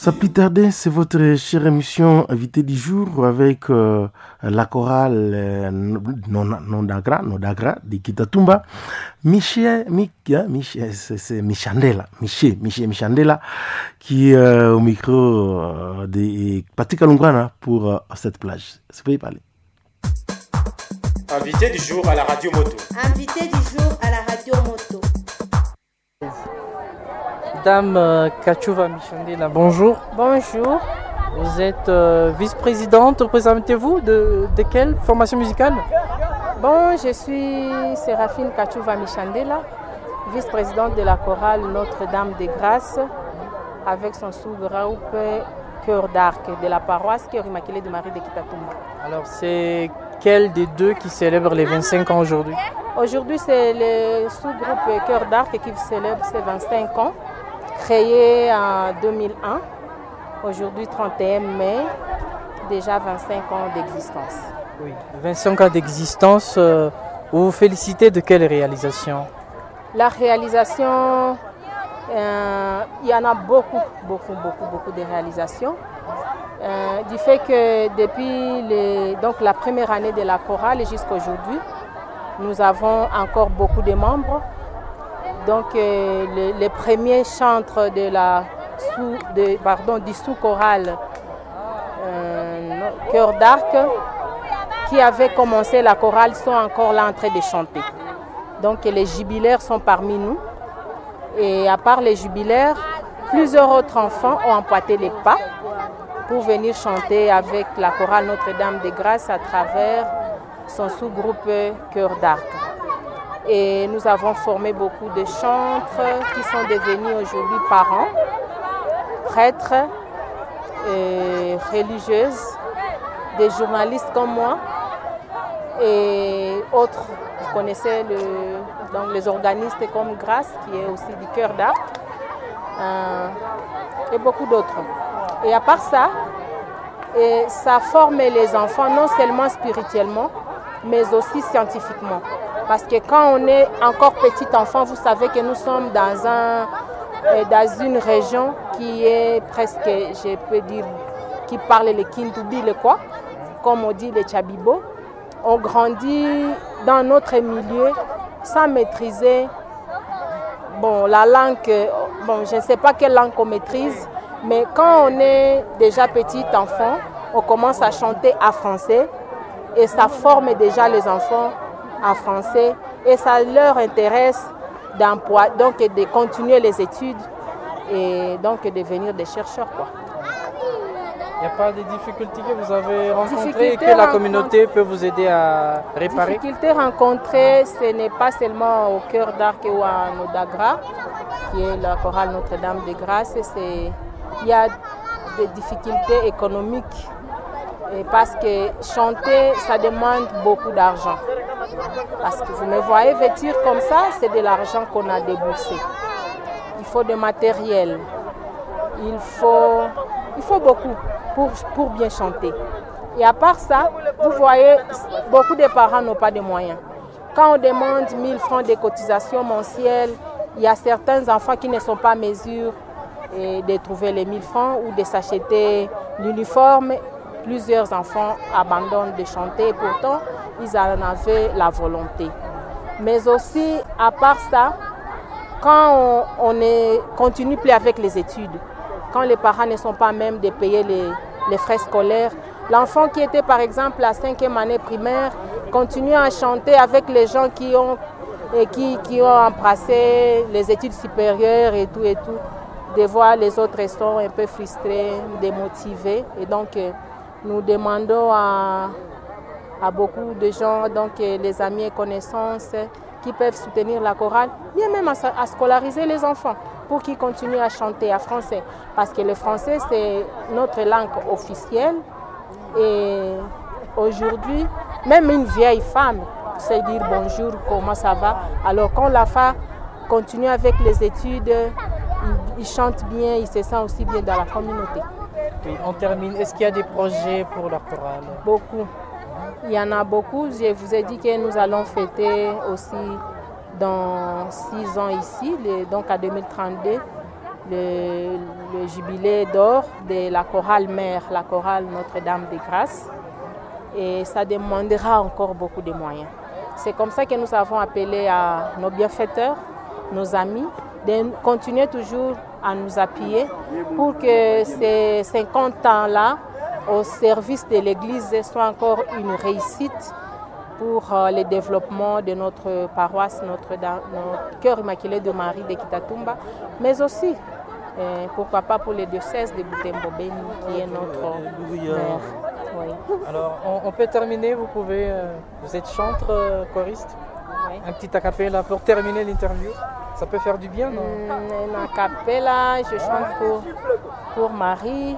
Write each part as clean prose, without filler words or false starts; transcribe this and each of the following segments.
Sans plus tarder, c'est votre chère émission invitée du jour avec la chorale Nodagra de Kitatumba. C'est Michandela, Michandela qui est au micro de Patrick Alungwana pour cette plage. C'est pour y parler. Invité du jour à la radio moto. Invité du jour à la radio moto. Madame Kachouva Michandela, bonjour. Bonjour. Vous êtes vice-présidente, représentez-vous de quelle formation musicale? Bon, je suis Séraphine Kachouva Michandela, vice-présidente de la chorale Notre-Dame des Grâces, avec son sous-groupe Cœur d'Arc de la paroisse Cœur Immaculé de Marie de Kitatumba. Alors, c'est quel des deux qui célèbre les 25 ans aujourd'hui? Aujourd'hui, c'est le sous-groupe Cœur d'Arc qui célèbre ses 25 ans, créé en 2001. Aujourd'hui, 31 mai, déjà 25 ans d'existence. Oui, 25 ans d'existence, vous vous félicitez de quelle réalisation? La réalisation, il y en a beaucoup de réalisations. Du fait que depuis la première année de la chorale jusqu'à aujourd'hui, nous avons encore beaucoup de membres. Donc les premiers chantres du sous-choral Cœur d'Arc qui avaient commencé la chorale sont encore là en train de chanter. Donc les jubilaires sont parmi nous. Et à part les jubilaires, plusieurs autres enfants ont emboîté les pas pour venir chanter avec la chorale Notre-Dame des Grâces à travers son sous-groupe Cœur d'Arc. Et nous avons formé beaucoup de chantres qui sont devenus aujourd'hui parents, prêtres, religieuses, des journalistes comme moi et autres. Vous connaissez les organistes comme Grâce, qui est aussi du Cœur d'Arc, et beaucoup d'autres. Et à part ça, ça forme les enfants non seulement spirituellement, mais aussi scientifiquement. Parce que quand on est encore petit enfant, vous savez que nous sommes dans une région qui est presque, je peux dire, qui parle le Kintubi, le quoi, comme on dit le Tchabibo. On grandit dans notre milieu sans maîtriser la langue. Je ne sais pas quelle langue on maîtrise, mais quand on est déjà petit enfant, on commence à chanter en français et ça forme déjà les enfants en français et ça leur intéresse donc de continuer les études et donc devenir des chercheurs, quoi. Il n'y a pas de difficultés que vous avez rencontrées et que la communauté peut vous aider à réparer? Difficultés rencontrées, ce n'est pas seulement au Cœur d'Arc ou à Nodagra, qui est la chorale Notre-Dame des Grâces. Il y a des difficultés économiques parce que chanter, ça demande beaucoup d'argent. Parce que vous me voyez vêtir comme ça, c'est de l'argent qu'on a déboursé. Il faut du matériel, il faut beaucoup pour bien chanter. Et à part ça, vous voyez, beaucoup de parents n'ont pas de moyens. Quand on demande 1000 francs de cotisation mensuelle, il y a certains enfants qui ne sont pas en mesure de trouver les 1000 francs ou de s'acheter l'uniforme. Plusieurs enfants abandonnent de chanter et pourtant, ils en avaient la volonté. Mais aussi, à part ça, quand on ne continue plus avec les études, quand les parents ne sont pas même de payer les frais scolaires, l'enfant qui était par exemple à 5e année primaire continue à chanter avec les gens qui ont embrassé les études supérieures et tout. Des fois, les autres sont un peu frustrés, démotivés. Et donc, nous demandons à beaucoup de gens, donc les amis et connaissances, qui peuvent soutenir la chorale, bien même à scolariser les enfants pour qu'ils continuent à chanter en français. Parce que le français, c'est notre langue officielle. Et aujourd'hui, même une vieille femme sait dire bonjour, comment ça va. Alors quand la femme continue avec les études, il chante bien, il se sent aussi bien dans la communauté. Oui, on termine. Est-ce qu'il y a des projets pour la chorale? Beaucoup. Il y en a beaucoup. Je vous ai dit que nous allons fêter aussi dans 6 ans ici, donc à 2032, le jubilé d'or de la chorale mère, la chorale Notre-Dame de Grâce. Et ça demandera encore beaucoup de moyens. C'est comme ça que nous avons appelé à nos bienfaiteurs, nos amis, de continuer toujours à nous appuyer pour que ces 50 ans-là, au service de l'Église, soient encore une réussite pour le développement de notre paroisse, notre cœur immaculé de Marie de Kitatumba, mais aussi, pourquoi pas, pour le diocèse de Butembo-Beni, qui est notre mère. Oui. Alors, on peut terminer, vous êtes chantre, choriste, oui. Un petit a cappella pour terminer l'interview, ça peut faire du bien, non? Un a cappella, je chante pour Marie.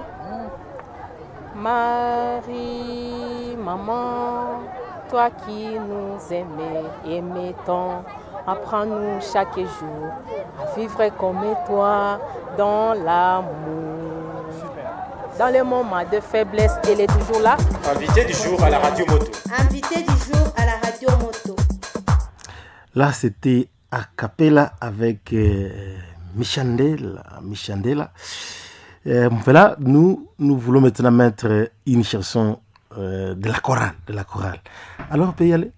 Marie, maman, toi qui nous aimais tant, apprends-nous chaque jour à vivre comme toi dans l'amour. Dans les moments de faiblesse, elle est toujours là. Invité du jour à la radio moto. Invité du jour à la radio moto. Là, c'était a cappella avec Michandela. Voilà, nous voulons maintenant mettre une chanson de la chorale. Alors, on peut y aller?